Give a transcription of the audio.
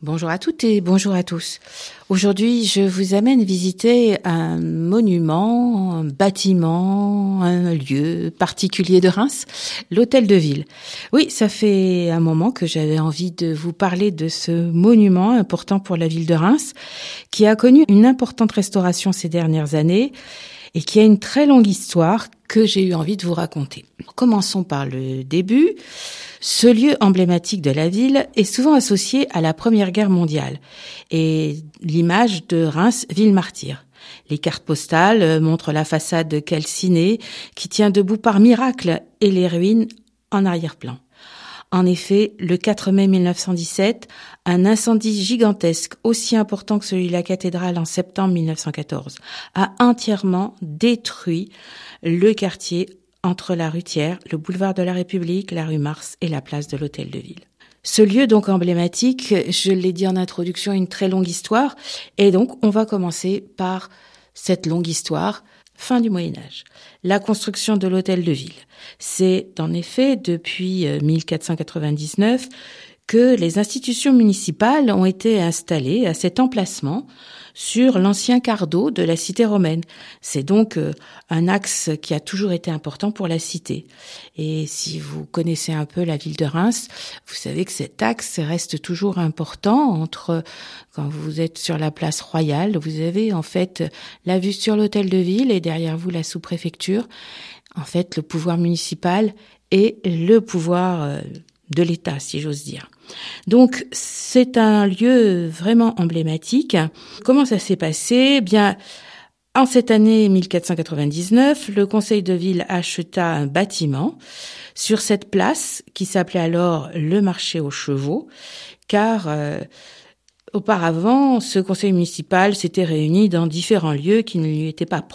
Bonjour à toutes et bonjour à tous. Aujourd'hui, je vous amène visiter un monument, un bâtiment, un lieu particulier de Reims, l'Hôtel de Ville. Oui, ça fait un moment que j'avais envie de vous parler de ce monument important pour la ville de Reims, qui a connu une importante restauration ces dernières années et qui a une très longue histoire que j'ai eu envie de vous raconter. Commençons par le début. Ce lieu emblématique de la ville est souvent associé à la Première Guerre mondiale et l'image de Reims, ville martyre. Les cartes postales montrent la façade calcinée qui tient debout par miracle et les ruines en arrière-plan. En effet, le 4 mai 1917, un incendie gigantesque, aussi important que celui de la cathédrale en septembre 1914, a entièrement détruit le quartier entre la rue Thiers, le boulevard de la République, la rue Mars et la place de l'Hôtel de Ville. Ce lieu donc emblématique, je l'ai dit en introduction, a une très longue histoire, et donc on va commencer par cette longue histoire. Fin du Moyen-Âge. La construction de l'Hôtel de Ville. C'est en effet depuis 1499 que les institutions municipales ont été installées à cet emplacement sur l'ancien cardo de la cité romaine. C'est donc un axe qui a toujours été important pour la cité. Et si vous connaissez un peu la ville de Reims, vous savez que cet axe reste toujours important entre, quand vous êtes sur la place Royale, vous avez en fait la vue sur l'hôtel de ville et derrière vous la sous-préfecture. En fait, le pouvoir municipal et le pouvoir de l'État, si j'ose dire. Donc, c'est un lieu vraiment emblématique. Comment ça s'est passé ? Bien, en cette année 1499, le conseil de ville acheta un bâtiment sur cette place qui s'appelait alors le marché aux chevaux, car auparavant, ce conseil municipal s'était réuni dans différents lieux qui ne lui étaient pas